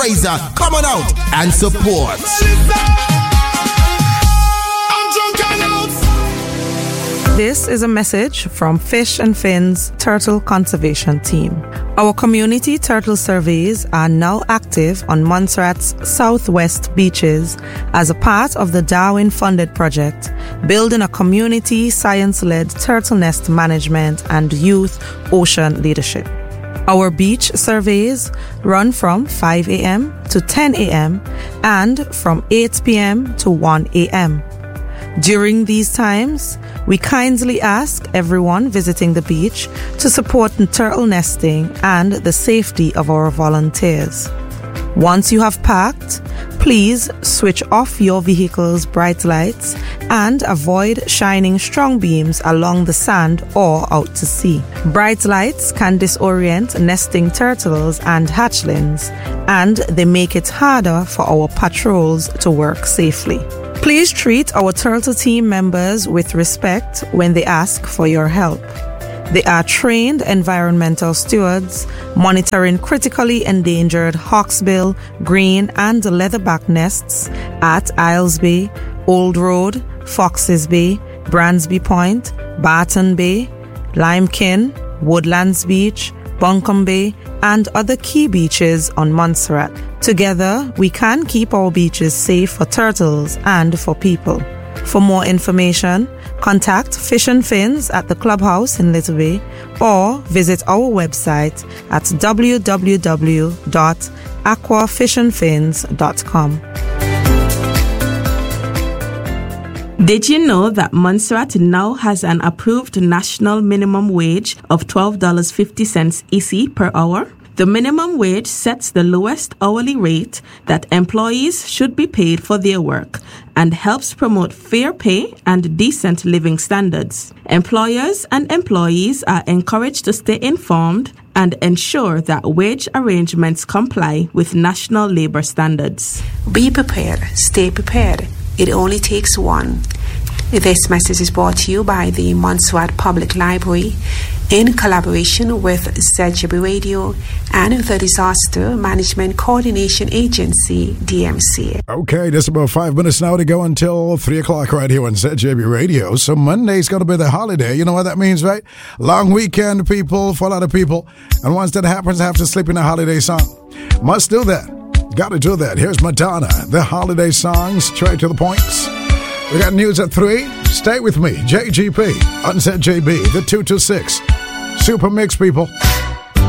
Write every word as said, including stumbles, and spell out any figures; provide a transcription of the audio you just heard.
fundraiser. Come on out and support. This is a message from Fish and Fins Turtle Conservation Team. Our community turtle surveys are now active on Montserrat's southwest beaches as a part of the Darwin-funded project, building a community science-led turtle nest management and youth ocean leadership. Our beach surveys run from five a.m. to ten a.m. and from eight p.m. to one a.m. During these times, we kindly ask everyone visiting the beach to support turtle nesting and the safety of our volunteers. Once you have parked, please switch off your vehicle's bright lights and avoid shining strong beams along the sand or out to sea. Bright lights can disorient nesting turtles and hatchlings, and they make it harder for our patrols to work safely. Please treat our turtle team members with respect when they ask for your help. They are trained environmental stewards, monitoring critically endangered hawksbill, green, and leatherback nests at Isles Bay, Old Road, Foxes Bay, Bransby Point, Barton Bay, Limekin, Woodlands Beach, Buncombe Bay, and other key beaches on Montserrat. Together, we can keep our beaches safe for turtles and for people. For more information, contact Fish and Fins at the Clubhouse in Little Bay or visit our website at w w w dot aquafishandfins dot com. Did you know that Montserrat now has an approved national minimum wage of twelve dollars and fifty cents E C per hour? The minimum wage sets the lowest hourly rate that employees should be paid for their work and helps promote fair pay and decent living standards. Employers and employees are encouraged to stay informed and ensure that wage arrangements comply with national labor standards. Be prepared. Stay prepared. It only takes one. This message is brought to you by the Montserrat Public Library in collaboration with Z J B Radio and the Disaster Management Coordination Agency, D M C. Okay, just about five minutes now to go until three o'clock right here on Z J B Radio. So Monday's going to be the holiday. You know what that means, right? Long weekend, people, for a lot of people. And once that happens, I have to sleep in a holiday song. Must do that. Got to do that. Here's Madonna, the holiday songs, straight to the points. We got news at three. Stay with me, J G P on Z J B, the two to six. Super Mix, people.